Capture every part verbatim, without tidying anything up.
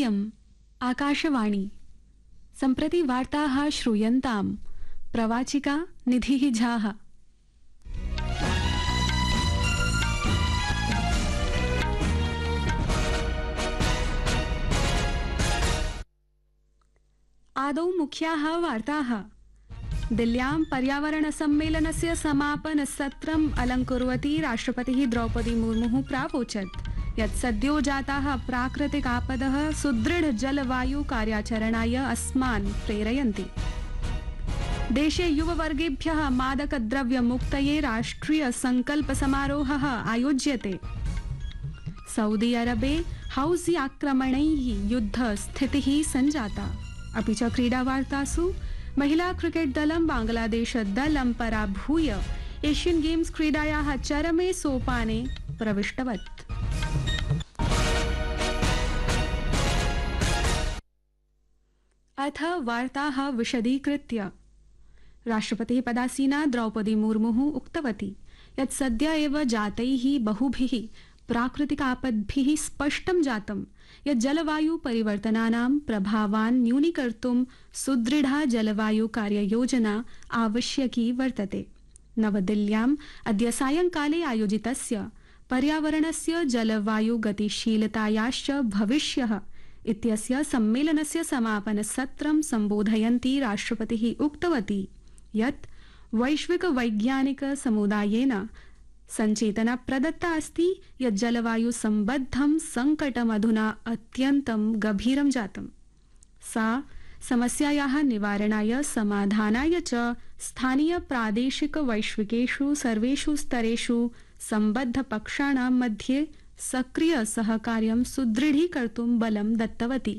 इयम् आकाशवाणी। सम्प्रति वार्ताः श्रूयन्ताम्। प्रवाचिका निधिः झाः। आदौ मुख्याः वार्ताः। दिल्ल्यां पर्यावरणसम्मेलनस्य समापनसत्रम् अलङ्कुर्वती राष्ट्रपतिः द्रौपदी मुर्मुः प्रावोचत् यत् सद्यो जाताः प्राकृतिकापदः सुदृढ जलवायु कार्याचरणाय अस्मान् प्रेरयन्ति। देशे युववर्गेभ्यः मादकद्रव्यमुक्तये राष्ट्रिय संकल्प समारोहः आयोज्यते। सऊदी अरबे हौज़ी आक्रमणैः युद्धस्थितिः सञ्जाता। अपि च क्रीडावार्तासु महिला क्रिकेट दलं बांग्लादेश दलं पराभूय एशियन गेम्स क्रीडायाः चरमे सोपाने प्रविष्टवत्। अथ वार्ताः विशदीकृत्य। राष्ट्रपतिः पदासीना द्रौपदी मुर्मुः उक्तवती यत् सद्य एव जातैः बहुभिः प्राकृतिकापद्भिः स्पष्टं जातं यत् जलवायु परिवर्तनानां प्रभावान् न्यूनीकर्तुं सुदृढा जलवायु कार्ययोजना आवश्यकी वर्तते। नवदिल्ल्याम् अद्य सायंकाले आयोजितस्य पर्यावरणस्य जलवायु गतिशीलतायाश्च भविष्यः इत्यस्य सम्मेलनस्य समापनसत्रं सम्बोधयन्ती राष्ट्रपतिः उक्तवती यत् वैश्विक वैज्ञानिक समुदायेन संचेतना प्रदत्ता अस्ति यत् जलवायु सम्बद्धं संकटमधुना अत्यन्तं गभीरं जातम्। सा समस्यायाः निवारणाय समाधानाय च स्थानीय प्रादेशिक वैश्विकेषु सर्वेषु स्तरेषु सम्बद्धपक्षाणां मध्ये सक्रिय सहकार्यं सुदृढीकर्तुं बलं दत्तवती।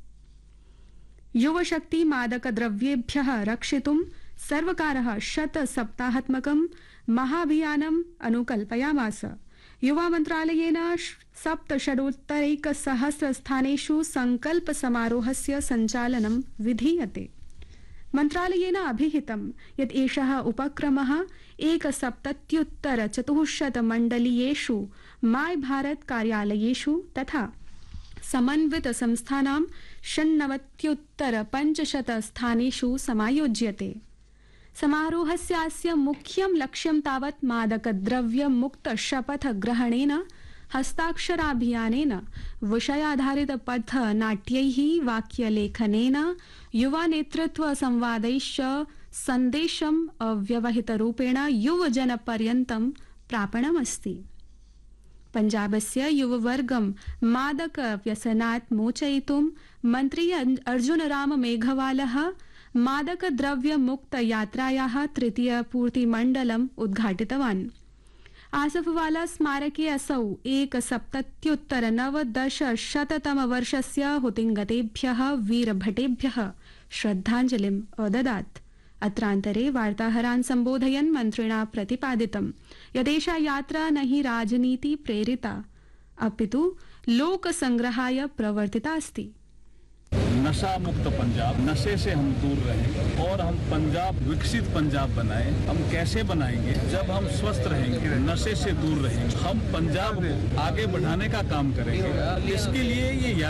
युवशक्ति मादकद्रव्येभ्यः रक्षितुं सर्वकारः शतसप्ताहात्मकं महाभियानम् अनुकल्पयामास। युवा मन्त्रालयेन सप्तषडोत्तरैकसहस्र स्थानेषु संकल्प समारोहस्य सञ्चालनं विधीयते। मन्त्रालयेन अभिहितं यत् एषः उपक्रमः एकसप्तत्युत्तर चतुःशत मण्डलीयेषु माय भारत कार्यालयेषु तथा समन्वित संस्थानां षण्णवत्युत्तर पञ्चशत स्थानेषु समायोज्यते। समारोहस्यास्य मुख्यं लक्ष्यं तावत् मादकद्रव्य मुक्त शपथ ग्रहणेन हस्ताक्षराभियानेन विषयाधारित पथ नाट्यैः वाक्यलेखनेन युवा नेतृत्व संवादैश्च सन्देशम् अव्यवहितरूपेण युवजनपर्यन्तं प्रापणमस्ति। पञ्जाबस्य युववर्गं मादक व्यसनात् मोचयितुं मन्त्री अर्जुनराम मेघवालः मादकद्रव्य मुक्त यात्रायाः तृतीय पूर्तिमण्डलम् उद्घाटितवान्। आसफवाला स्मारके असौ एकसप्तत्युत्तर नवदश शततम वर्षस्य हुतिङ्गतेभ्यः वीरभटेभ्यः श्रद्धाञ्जलिम् अददात्। अत्रान्तरे वार्ताहरान् सम्बोधयन् मन्त्रिणा प्रतिपादितं यदेषा यात्रा न हि राजनीति प्रेरिता अपितु लोकसंग्रहाय प्रवर्तिता अस्ति। नशा मुक्त पंजाब, नशे से हम दूर रहें और हम पंजाब विकसित पंजाब बनाएं। हम कैसे बनाएंगे? जब हम स्वस्थ रहेंगे, नशे से दूर रहेंगे, हम पंजाब को आगे बढ़ाने का काम करेंगे। इसके लिए ये